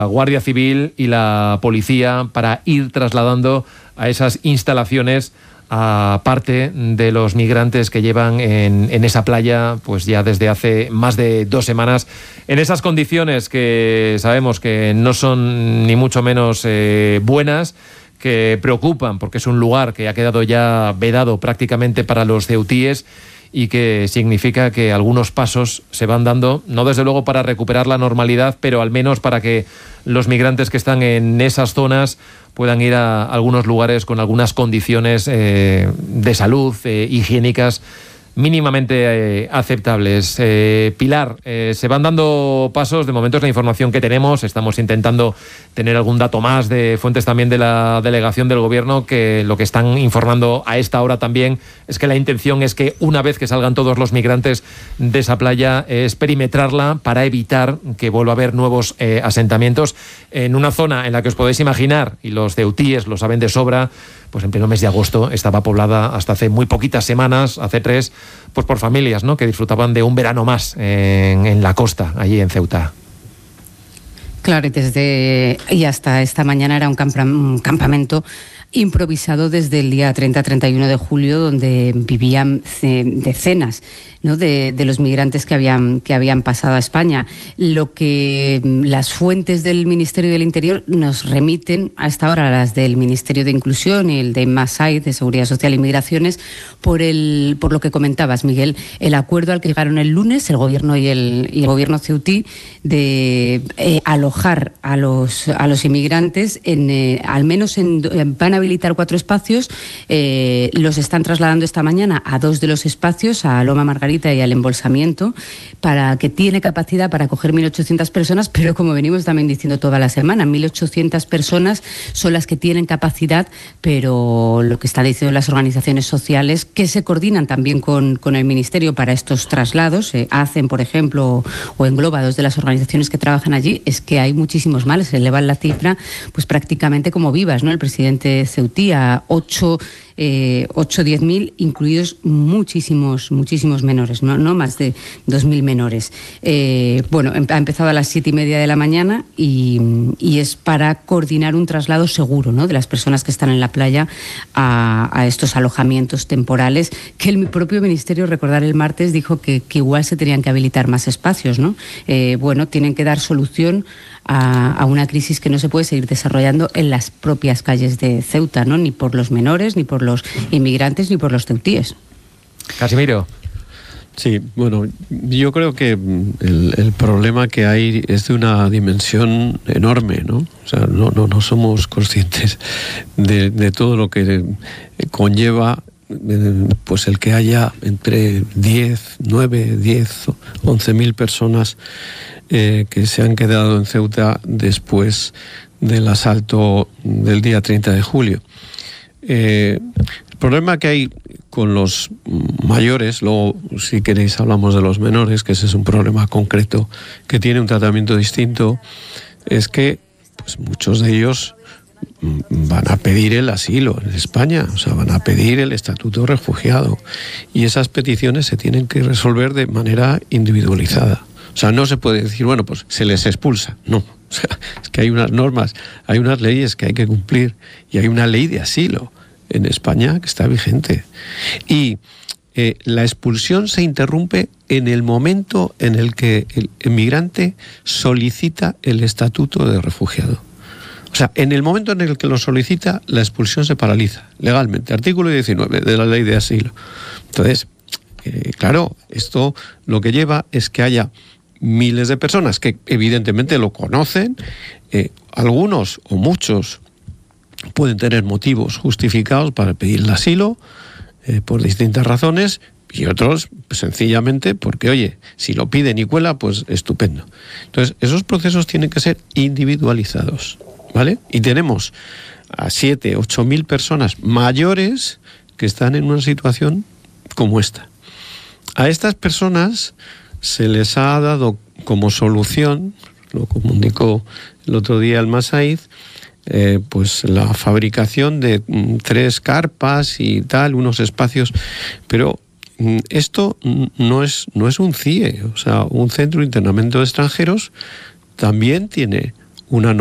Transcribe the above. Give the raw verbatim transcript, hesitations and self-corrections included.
Guardia Civil y la policía para ir trasladando a esas instalaciones a parte de los migrantes que llevan en, en esa playa pues ya desde hace más de dos semanas, en esas condiciones que sabemos que no son ni mucho menos eh, buenas, que preocupan porque es un lugar que ha quedado ya vedado prácticamente para los ceutíes y que significa que algunos pasos se van dando, no desde luego para recuperar la normalidad, pero al menos para que los migrantes que están en esas zonas puedan ir a algunos lugares con algunas condiciones eh, de salud, eh, higiénicas, mínimamente eh, aceptables. Eh, Pilar, eh, se van dando pasos, de momento es la información que tenemos, estamos intentando tener algún dato más de fuentes también de la delegación del gobierno, que lo que están informando a esta hora también es que la intención es que una vez que salgan todos los migrantes de esa playa es perimetrarla para evitar que vuelva a haber nuevos eh, asentamientos en una zona en la que os podéis imaginar, y los ceutíes lo saben de sobra, pues en pleno mes de agosto estaba poblada hasta hace muy poquitas semanas, hace tres, pues por familias, ¿no?, que disfrutaban de un verano más en, en la costa, allí en Ceuta. Claro, y desde y hasta esta mañana era un, campa, un campamento improvisado desde el día treinta a treinta y uno de julio, donde vivían decenas, ¿no?, de, de los migrantes que habían, que habían pasado a España. Lo que las fuentes del Ministerio del Interior nos remiten a esta hora, las del Ministerio de Inclusión y el de Masai, de Seguridad Social y Migraciones, por el por lo que comentabas, Miguel, el acuerdo al que llegaron el lunes el gobierno y el, y el gobierno ceutí de eh, alojar a los, a los inmigrantes, en, eh, al menos en, van a habilitar cuatro espacios, eh, los están trasladando esta mañana a dos de los espacios, a Loma Margarita y al Embolsamiento, para que tiene capacidad para acoger mil ochocientas personas, pero como venimos también diciendo toda la semana, mil ochocientas personas son las que tienen capacidad, pero lo que están diciendo las organizaciones sociales, que se coordinan también con, con el Ministerio para estos traslados, eh, hacen, por ejemplo, o engloba dos de las organizaciones que trabajan allí, es que hay muchísimos males, se elevan la cifra pues prácticamente como vivas, ¿no? El presidente ceutí a ocho eh, ocho, diez mil, incluidos muchísimos, muchísimos menores, no, no más de dos mil menores. Eh, bueno, ha empezado a las siete y media de la mañana y, y es para coordinar un traslado seguro, ¿no?, de las personas que están en la playa a, a estos alojamientos temporales, que el propio Ministerio, recordar el martes, dijo que, que igual se tenían que habilitar más espacios, ¿no? Eh, bueno, tienen que dar solución a, a una crisis que no se puede seguir desarrollando en las propias calles de Ceuta, ¿no?, ni por los menores, ni por los inmigrantes, ni por los ceutíes. Casimiro. Sí, bueno, yo creo que el, el problema que hay es de una dimensión enorme, ¿no? O sea, no, no, no somos conscientes de, de todo lo que conlleva pues el que haya entre diez, nueve, diez, once mil personas eh, que se han quedado en Ceuta después del asalto del día treinta de julio. Eh, el problema que hay con los mayores, luego si queréis hablamos de los menores, que ese es un problema concreto que tiene un tratamiento distinto, es que pues muchos de ellos van a pedir el asilo en España, o sea, van a pedir el estatuto de refugiado, y esas peticiones se tienen que resolver de manera individualizada. O sea, no se puede decir, bueno, pues se les expulsa, no. O sea, es que hay unas normas, hay unas leyes que hay que cumplir, y hay una ley de asilo en España que está vigente. Y eh, la expulsión se interrumpe en el momento en el que el inmigrante solicita el estatuto de refugiado. O sea, en el momento en el que lo solicita, la expulsión se paraliza legalmente. Artículo diecinueve de la ley de asilo. Entonces, eh, claro, esto lo que lleva es que haya miles de personas que evidentemente lo conocen, eh, algunos o muchos pueden tener motivos justificados para pedir el asilo eh, por distintas razones, y otros pues, sencillamente porque, oye, si lo piden y cuela, pues estupendo. Entonces, esos procesos tienen que ser individualizados, ¿vale? Y tenemos a siete, ocho mil personas mayores que están en una situación como esta. A estas personas se les ha dado como solución, lo comunicó el otro día el Masai, eh, pues la fabricación de mm, tres carpas y tal, unos espacios, pero mm, esto no es, no es un C I E, o sea, un centro de internamiento de extranjeros también tiene una